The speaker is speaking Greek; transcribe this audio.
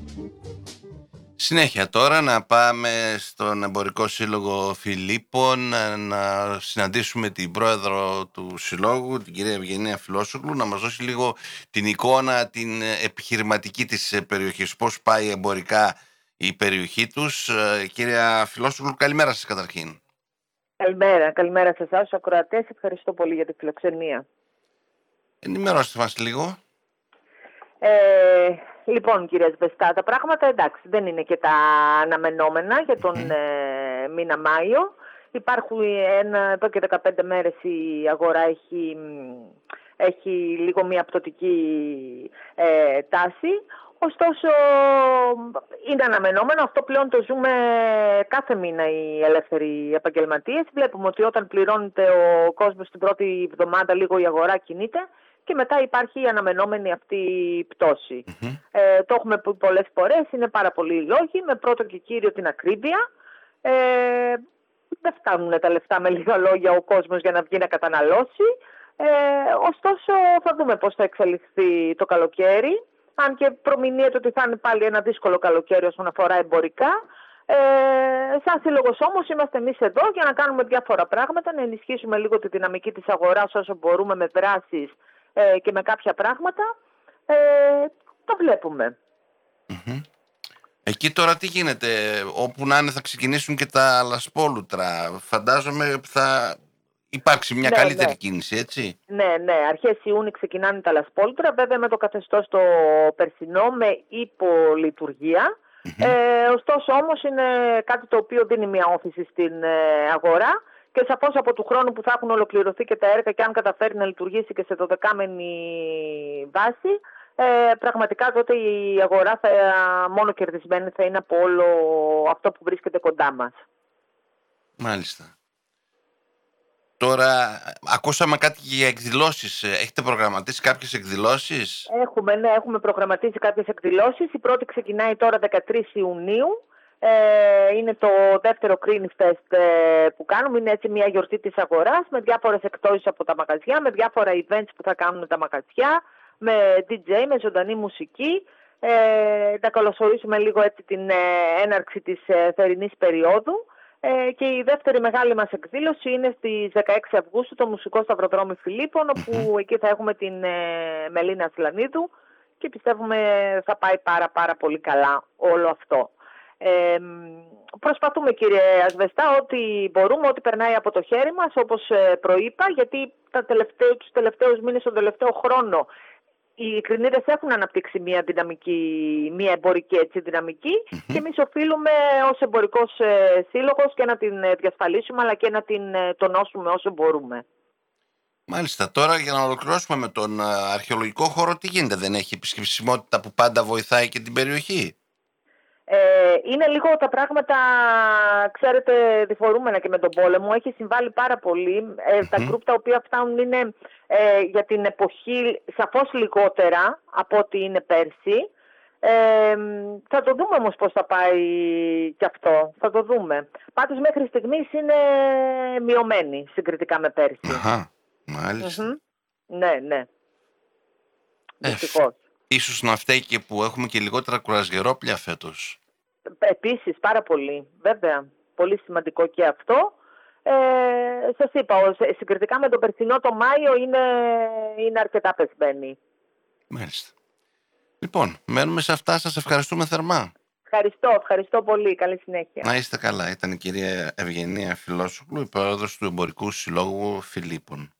Συνέχεια τώρα να πάμε στον Εμπορικό Σύλλογο Φιλίππων να συναντήσουμε την πρόεδρο του Συλλόγου, την κυρία Ευγενία Φιλόσογλου, να μας δώσει λίγο την εικόνα, την επιχειρηματική της περιοχής, πώς πάει εμπορικά η περιοχή τους. Κυρία Φιλόσογλου, καλημέρα σας καταρχήν. Καλημέρα σε εσάς, ακροατές. Ευχαριστώ πολύ για τη φιλοξενία. Ενημερώστε μας λίγο. Λοιπόν, κυρία Σβεστά, τα πράγματα εντάξει, δεν είναι και τα αναμενόμενα για τον μήνα Μάιο. Υπάρχουν εδώ και 15 μέρες η αγορά έχει λίγο μια πτωτική τάση. Ωστόσο, είναι αναμενόμενο. Αυτό πλέον το ζούμε κάθε μήνα οι ελεύθεροι επαγγελματίες. Βλέπουμε ότι όταν πληρώνεται ο κόσμος την πρώτη εβδομάδα λίγο η αγορά κινείται και μετά υπάρχει η αναμενόμενη αυτή πτώση. Το έχουμε πει πολλές φορές, είναι πάρα πολλοί λόγοι, με πρώτο και κύριο την ακρίβεια. Δεν φτάνουν τα λεφτά με λίγα λόγια ο κόσμος για να βγει να καταναλώσει. Ωστόσο θα δούμε πώς θα εξελιχθεί το καλοκαίρι. Αν και προμηνύεται ότι θα είναι πάλι ένα δύσκολο καλοκαίρι όσον αφορά εμπορικά. Σαν σύλλογος όμως είμαστε εμείς εδώ για να κάνουμε διάφορα πράγματα, να ενισχύσουμε λίγο τη δυναμική της αγοράς όσο μπορούμε με δράσεις και με κάποια πράγματα. Το βλέπουμε. Εκεί τώρα τι γίνεται, όπου να είναι θα ξεκινήσουν και τα λασπόλουτρα. Φαντάζομαι θα υπάρξει μια καλύτερη κίνηση, έτσι. Ναι, αρχές Ιούνιου ξεκινάνε τα λασπόλουτρα, βέβαια με το καθεστώς το περσινό, με υπολειτουργία. Ωστόσο όμως είναι κάτι το οποίο δίνει μια όθηση στην αγορά και σαφώς από του χρόνου που θα έχουν ολοκληρωθεί και τα έργα και αν καταφέρει να λειτουργήσει και σε 12μηνη βάση, πραγματικά τότε η αγορά μόνο κερδισμένη θα είναι από όλο αυτό που βρίσκεται κοντά μας. Μάλιστα. Τώρα, ακούσαμε κάτι για εκδηλώσεις. Έχετε προγραμματίσει κάποιες εκδηλώσεις? Έχουμε προγραμματίσει κάποιες εκδηλώσεις. Η πρώτη ξεκινάει τώρα 13 Ιουνίου. Είναι το δεύτερο Green Fest που κάνουμε. Είναι έτσι μια γιορτή της αγοράς με διάφορες εκπτώσεις από τα μαγαζιά, με διάφορα events που θα κάνουν τα μαγαζιά, με DJ, με ζωντανή μουσική. Να καλωσορίσουμε λίγο έτσι την έναρξη της θερινής περίοδου. Και η δεύτερη μεγάλη μας εκδήλωση είναι στις 16 Αυγούστου το Μουσικό Σταυροδρόμι Φιλίππων, όπου εκεί θα έχουμε την Μελίνα Ασλανίδου και πιστεύουμε θα πάει πάρα πολύ καλά όλο αυτό. Προσπαθούμε, κύριε Ασβεστά, ό,τι μπορούμε, ό,τι περνάει από το χέρι μας, όπως προείπα, γιατί τους τελευταίους μήνες, τον τελευταίο χρόνο οι Κρινίδες έχουν αναπτύξει μια εμπορική δυναμική και εμείς οφείλουμε ως εμπορικός σύλλογος και να την διασφαλίσουμε αλλά και να την τονώσουμε όσο μπορούμε. Μάλιστα. Τώρα για να ολοκληρώσουμε με τον αρχαιολογικό χώρο, τι γίνεται, δεν έχει επισκεψιμότητα που πάντα βοηθάει και την περιοχή? Είναι λίγο τα πράγματα, ξέρετε, διφορούμενα και με τον πόλεμο. Έχει συμβάλει πάρα πολύ. Τα γκρουπ τα οποία φτάνουν είναι για την εποχή σαφώς λιγότερα από ό,τι είναι πέρσι. Θα το δούμε όμως πώς θα πάει και αυτό. Θα το δούμε. Πάντως μέχρι στιγμής είναι μειωμένη συγκριτικά με πέρσι. Μάλιστα. Ναι. Δυστυχώς. Ίσως να φταίει και που έχουμε και λιγότερα κουρασγερόπλια φέτος. Επίσης, πάρα πολύ. Βέβαια, πολύ σημαντικό και αυτό. Σας είπα, συγκριτικά με τον περσινό το Μάιο είναι αρκετά πεσμένη. Μάλιστα. Λοιπόν, μένουμε σε αυτά. Σας ευχαριστούμε θερμά. Ευχαριστώ πολύ. Καλή συνέχεια. Να είστε καλά. Ήταν η κυρία Ευγενία Φιλόσογλου, η πρόεδρος του Εμπορικού Συλλόγου Φιλίππων.